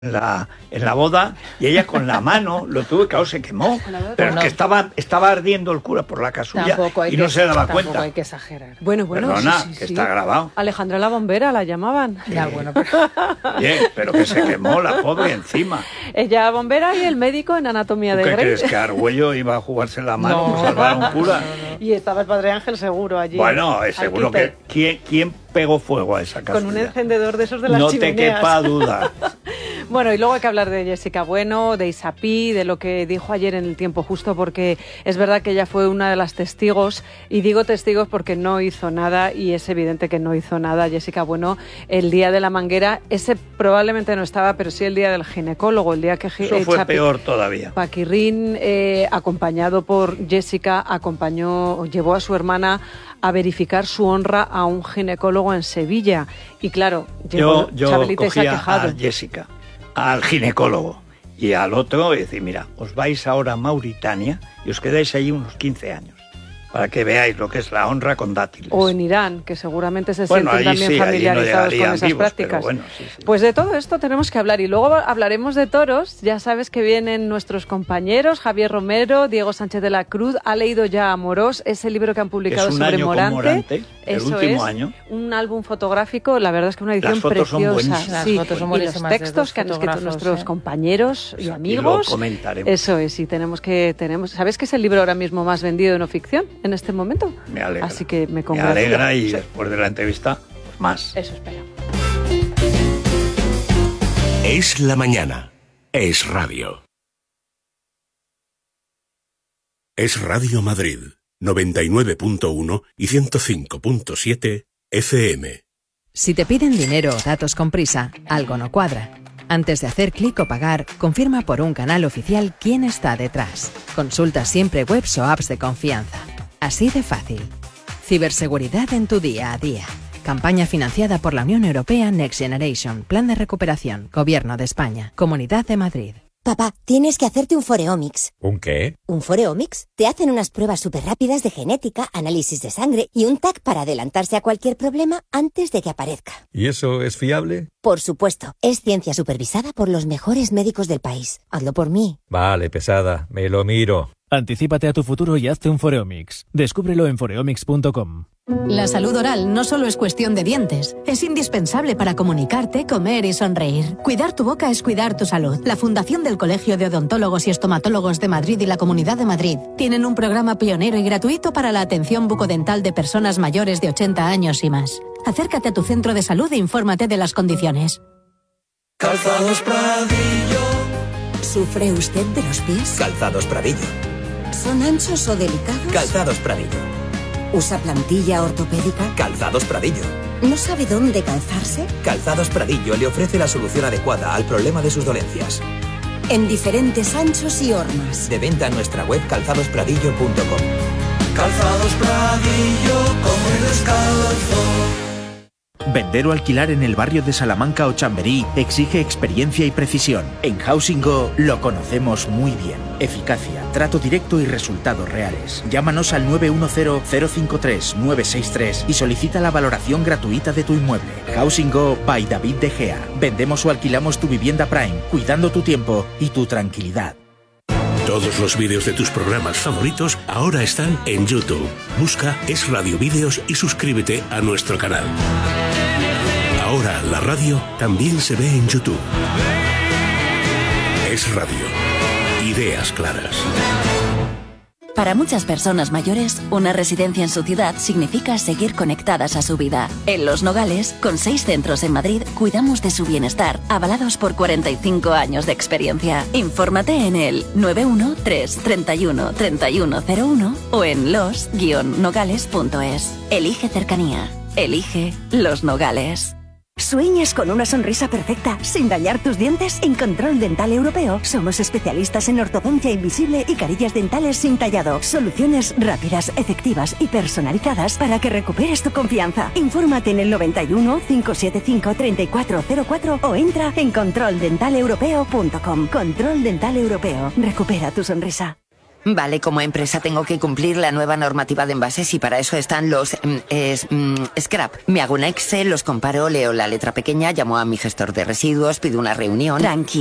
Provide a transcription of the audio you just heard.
en la boda, y ella con la mano lo tuvo, claro, se quemó, pero que estaba ardiendo el cura por la casulla y no se daba cuenta. Tampoco hay que exagerar. Bueno, Perdona, sí, que está grabado. Alejandra la bombera la llamaban. Ya, bueno, pero... Bien, pero que se quemó la pobre encima. Ella bombera y el médico en anatomía de ¿Qué Grey. crees, que Argüello iba a jugarse la mano por salvar a un cura? Y estaba el padre Ángel seguro allí. Bueno, seguro que... ¿Quién pegó fuego a esa casulla? Con un encendedor de esos de las chimeneas. No te quepa duda. Bueno, y luego hay que hablar de Jessica Bueno, de Isapí, de lo que dijo ayer en El Tiempo Justo, porque es verdad que ella fue una de las testigos, y digo testigos porque no hizo nada, y es evidente que no hizo nada Jessica Bueno el día de la manguera. Ese probablemente no estaba, pero sí el día del ginecólogo, el día que... Eso fue peor todavía. Paquirrín, acompañado por Jessica, llevó a su hermana a verificar su honra a un ginecólogo en Sevilla. Y claro, yo Chabelita se ha cogía quejado. a Jessica, al ginecólogo, y al otro, y decir, mira, os vais ahora a Mauritania y os quedáis ahí unos 15 años, para que veáis lo que es la honra con dátiles. O en Irán, que seguramente se sienten también familiarizados con esas prácticas. Bueno, sí. Pues de todo esto tenemos que hablar, y luego hablaremos de toros. Ya sabes que vienen nuestros compañeros, Javier Romero, Diego Sánchez de la Cruz. Ha leído ya Amorós, ese libro que han publicado sobre Morante. El último año. Un álbum fotográfico, la verdad es que una edición preciosa. Las fotos son buenísimas. Y los textos que han escrito nuestros compañeros y amigos. Lo comentaremos. Eso es, y ¿sabes que es el libro ahora mismo más vendido de no ficción en este momento? Me alegra. Así que me alegra, y después de la entrevista, pues más. Eso esperamos. Es la mañana. Es radio. Es Radio Madrid. 99.1 y 105.7 FM. Si te piden dinero o datos con prisa, algo no cuadra. Antes de hacer clic o pagar, confirma por un canal oficial quién está detrás. Consulta siempre webs o apps de confianza. Así de fácil. Ciberseguridad en tu día a día. Campaña financiada por la Unión Europea Next Generation. Plan de recuperación. Gobierno de España. Comunidad de Madrid. Papá, tienes que hacerte un Foreomics. ¿Un qué? ¿Un Foreomics? Te hacen unas pruebas súper rápidas de genética, análisis de sangre y un TAC para adelantarse a cualquier problema antes de que aparezca. ¿Y eso es fiable? Por supuesto. Es ciencia supervisada por los mejores médicos del país. Hazlo por mí. Vale, pesada. Me lo miro. Anticípate a tu futuro y hazte un Foreomics. Descúbrelo en foreomics.com. La salud oral no solo es cuestión de dientes, es indispensable para comunicarte, comer y sonreír. Cuidar tu boca es cuidar tu salud. La Fundación del Colegio de Odontólogos y Estomatólogos de Madrid y la Comunidad de Madrid tienen un programa pionero y gratuito para la atención bucodental de personas mayores de 80 años y más. Acércate a tu centro de salud e infórmate de las condiciones. Calzados Pradillo. ¿Sufre usted de los pies? Calzados Pradillo. ¿Son anchos o delicados? Calzados Pradillo. ¿Usa plantilla ortopédica? Calzados Pradillo. ¿No sabe dónde calzarse? Calzados Pradillo le ofrece la solución adecuada al problema de sus dolencias. En diferentes anchos y hormas. De venta en nuestra web calzadospradillo.com. Calzados Pradillo, come descalzo. Vender o alquilar en el barrio de Salamanca o Chamberí exige experiencia y precisión. En Housing Go lo conocemos muy bien. Eficacia, trato directo y resultados reales. Llámanos al 910-053-963 y solicita la valoración gratuita de tu inmueble. Housing Go by David De Gea. Vendemos o alquilamos tu vivienda Prime, cuidando tu tiempo y tu tranquilidad. Todos los vídeos de tus programas favoritos ahora están en YouTube. Busca Es Radio Vídeos y suscríbete a nuestro canal. Ahora la radio también se ve en YouTube. Es Radio. Ideas claras. Para muchas personas mayores, una residencia en su ciudad significa seguir conectadas a su vida. En Los Nogales, con 6 centros en Madrid, cuidamos de su bienestar, avalados por 45 años de experiencia. Infórmate en el 913 31 3101 o en los-nogales.es. Elige cercanía. Elige Los Nogales. ¿Sueñas con una sonrisa perfecta sin dañar tus dientes? En Control Dental Europeo somos especialistas en ortodoncia invisible y carillas dentales sin tallado. Soluciones rápidas, efectivas y personalizadas para que recuperes tu confianza. Infórmate en el 91 575 3404 o entra en controldentaleuropeo.com. Control Dental Europeo. Recupera tu sonrisa. Vale, como empresa tengo que cumplir la nueva normativa de envases y para eso están los scrap. Me hago un Excel, los comparo, leo la letra pequeña, llamo a mi gestor de residuos, pido una reunión. Tranquilo.